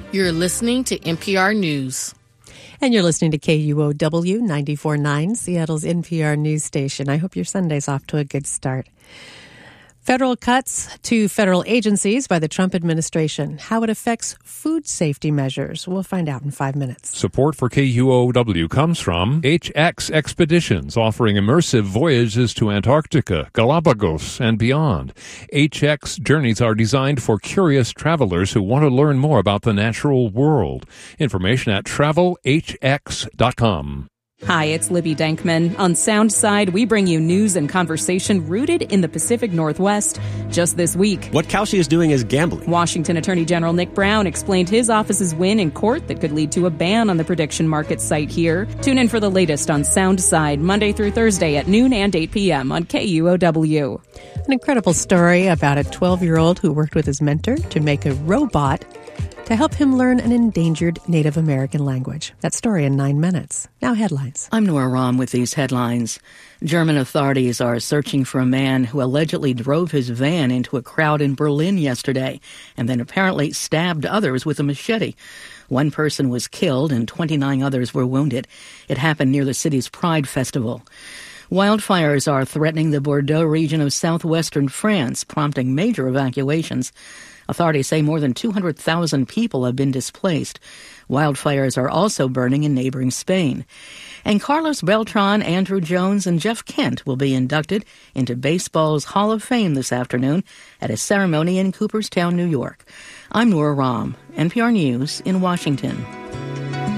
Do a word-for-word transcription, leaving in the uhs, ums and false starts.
You're listening to N P R News. And you're listening to K U O W ninety-four point nine, Seattle's N P R news station. I hope your Sunday's off to a good start. Federal cuts to federal agencies by the Trump administration. How it affects food safety measures. We'll find out in five minutes. Support for K U O W comes from H X Expeditions, offering immersive voyages to Antarctica, Galapagos, and beyond. H X journeys are designed for curious travelers who want to learn more about the natural world. Information at travel h x dot com. Hi, it's Libby Dankman. On Soundside, we bring you news and conversation rooted in the Pacific Northwest. Just this week, what Kalshi is doing is gambling. Washington Attorney General Nick Brown explained his office's win in court that could lead to a ban on the prediction market site here. Tune in for the latest on Soundside, Monday through Thursday at noon and eight p.m. on K U O W. An incredible story about a twelve-year-old who worked with his mentor to make a robot to help him learn an endangered Native American language. That story in nine minutes. Now headlines. I'm Nora Rahm with these headlines. German authorities are searching for a man who allegedly drove his van into a crowd in Berlin yesterday and then apparently stabbed others with a machete. One person was killed and twenty-nine others were wounded. It happened near the city's Pride Festival. Wildfires are threatening the Bordeaux region of southwestern France, prompting major evacuations. Authorities say more than two hundred thousand people have been displaced. Wildfires are also burning in neighboring Spain. And Carlos Beltran, Andrew Jones, and Jeff Kent will be inducted into baseball's Hall of Fame this afternoon at a ceremony in Cooperstown, New York. I'm Nora Rahm, N P R News in Washington.